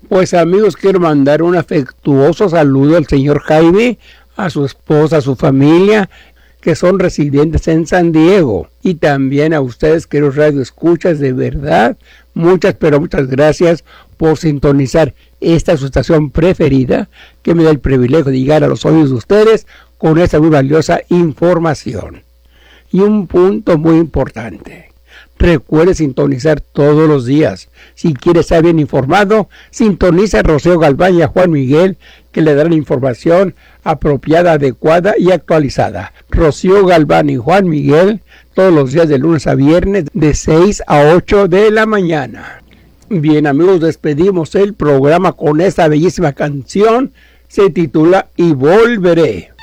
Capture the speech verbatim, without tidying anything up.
Pues amigos, quiero mandar un afectuoso saludo al señor Jaime, a su esposa, a su familia, que son residentes en San Diego. Y también a ustedes, queridos radioescuchas, de verdad, muchas, pero muchas gracias por sintonizar esta su estación preferida, que me da el privilegio de llegar a los oídos de ustedes con esta muy valiosa información. Y un punto muy importante. Recuerde sintonizar todos los días. Si quiere estar bien informado, sintoniza a Rocío Galván y a Juan Miguel, que le darán información apropiada, adecuada y actualizada. Rocío Galván y Juan Miguel, todos los días de lunes a viernes, de seis a ocho de la mañana. Bien amigos, despedimos el programa con esta bellísima canción. Se titula Y Volveré.